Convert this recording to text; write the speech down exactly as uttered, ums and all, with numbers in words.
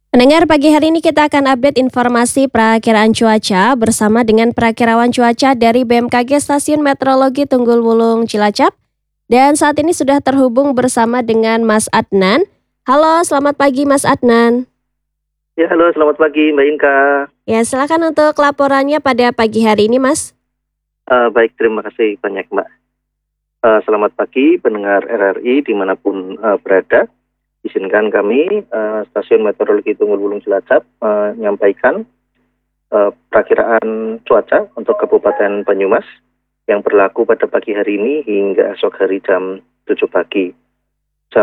Pendengar, pagi hari ini kita akan update informasi perakiraan cuaca bersama dengan perakirawan cuaca dari B M K G Stasiun Meteorologi Tunggul Wulung Cilacap. Dan saat ini sudah terhubung bersama dengan Mas Adnan. Halo, selamat pagi Mas Adnan. Ya, halo, selamat pagi Mbak Inka. Ya, silakan untuk laporannya pada pagi hari ini, Mas. Uh, baik, terima kasih banyak Mbak. Uh, selamat pagi pendengar R R I dimanapun uh, berada. Izinkan kami uh, Stasiun Meteorologi Tunggul Wulung Cilacap uh, menyampaikan uh, perakiraan cuaca untuk Kabupaten Banyumas yang berlaku pada pagi hari ini hingga esok hari jam tujuh pagi.